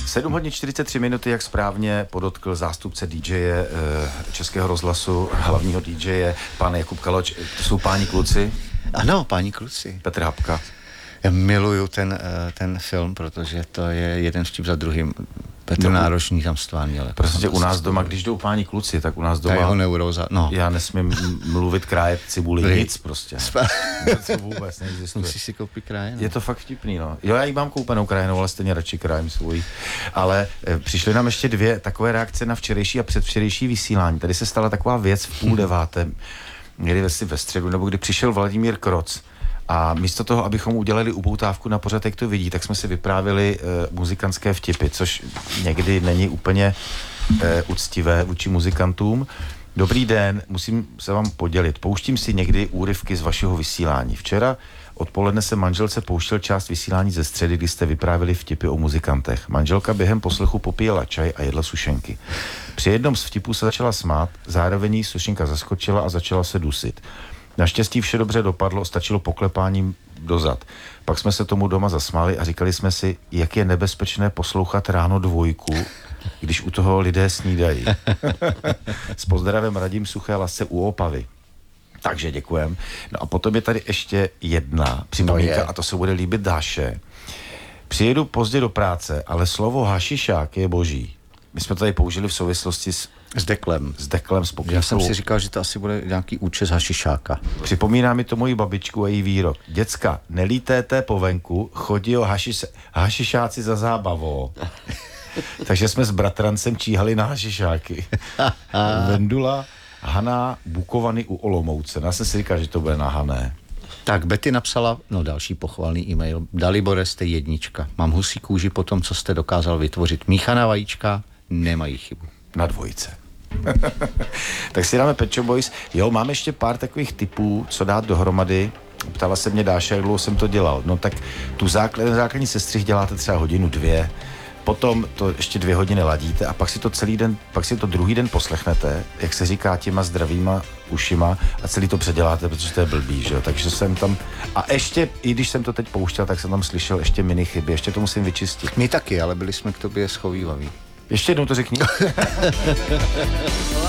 7 hodin 43 minuty, jak správně podotkl zástupce DJe Českého rozhlasu, hlavního DJe, pan Jakub Kaloč. To jsou páni kluci? Ano, páni kluci. Petr Habka. Já miluju ten film, protože to je jeden vtip za druhým. Petr Náročný tam stvárnil. Prostě u nás doma, když jdou páni kluci, tak u nás doma... Ta jeho neuróza, no. Já nesmím mluvit krájet cibuli, nic prostě. To vůbec neexistuje. Musíš si koupit krájenou. Je to fakt vtipný, no. Jo, já jí mám koupenou krájenou, ale stejně radši krájem svůj. Ale přišly nám ještě dvě takové reakce na včerejší a předvčerejší vysílání. Tady se stala taková věc v 8:30, někdy ve středu, nebo kdy přišel Vladimír Kroc. A místo toho, abychom udělali upoutávku na pořad, jak to vidí, tak jsme si vyprávěli muzikantské vtipy, což někdy není úplně uctivé vůči muzikantům. Dobrý den, musím se vám podělit. Pouštím si někdy úryvky z vašeho vysílání. Včera odpoledne se manželce pouštěl část vysílání ze středy, kdy jste vyprávěli vtipy o muzikantech. Manželka během poslechu popíjela čaj a jedla sušenky. Při jednom z vtipů se začala smát, zároveň jí sušenka zaskočila a začala se dusit. Naštěstí vše dobře dopadlo, stačilo poklepáním do zad. Pak jsme se tomu doma zasmáli a říkali jsme si, jak je nebezpečné poslouchat ráno dvojku, když u toho lidé snídají. S pozdravem Radim Suché Lasce u Opavy. Takže děkujem. No a potom je tady ještě jedna připomínka, a to se bude líbit Dáše. Přijedu pozdě do práce, ale slovo hašišák je boží. My jsme to tady použili v souvislosti s Deklem. S Pokývkou. Já jsem si říkal, že to asi bude nějaký účes hašišáka. Připomíná mi to moji babičku a její výrok. Děcka, nelítéte po venku, chodí o hašišáci za zábavou. Takže jsme s bratrancem číhali na hašišáky. Vendula, Hana, Bukovany u Olomouce. Já jsem si říkal, že to bude na Hané. Tak Betty napsala, další pochvalný e-mail. Dalibore, jste jednička. Mám husí kůži po tom, co jste dokázal vytvořit. Míchaná vajíčka nemají chybu. Na dvojce. Tak si dáme Pet Shop Boys. Jo, mám ještě pár takových typů, co dát dohromady. Ptala se mě Dáša, jak dlouho jsem to dělal. No tak ten základní sestřih děláte třeba hodinu, dvě. Potom to ještě 2 hodiny ladíte a pak si to druhý den poslechnete, jak se říká, těma zdravýma ušima a celý to předěláte, protože to je blbý, že jo. Takže jsem tam, a ještě, i když jsem to teď pouštěl, tak jsem tam slyšel ještě mini chyby, ještě to musím vyčistit. My taky, ale byli jsme k tobě schovývaví. Ještě jednou to řekni.